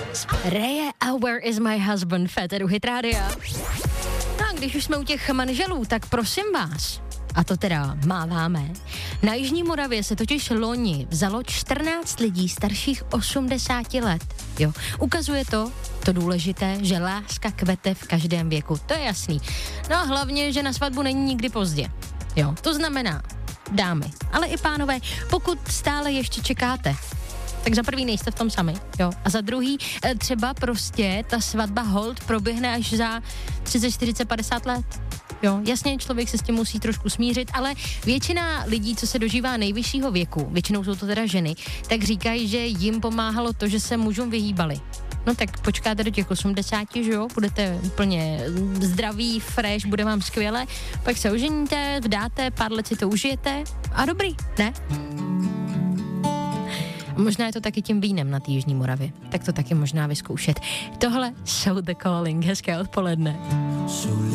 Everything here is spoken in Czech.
Reje a Where is my husband, Féteru Hit Rádia. No a když už jsme u těch manželů, tak prosím vás, a to teda máváme, na Jižní Moravě se totiž loni vzalo 14 lidí starších 80 let. Jo, ukazuje to důležité, že láska kvete v každém věku, to je jasný. No a hlavně, že na svatbu není nikdy pozdě. Jo, to znamená, dámy, ale i pánové, pokud stále ještě čekáte, tak za prvý nejste v tom sami, jo. A za druhý, třeba prostě ta svatba hold proběhne až za 30, 40, 50 let. Jo, jasně, člověk se s tím musí trošku smířit, ale většina lidí, co se dožívá nejvyššího věku, většinou jsou to teda ženy, tak říkají, že jim pomáhalo to, že se mužům vyhýbali. No tak počkáte do těch 80, že jo, budete úplně zdraví, fresh, bude vám skvěle, pak se oženíte, vdáte, pár let si to užijete a dobrý, ne? Možná je to taky tím vínem na té Jižní Moravě, tak to taky možná vyzkoušet. Tohle jsou The Calling, hezké odpoledne.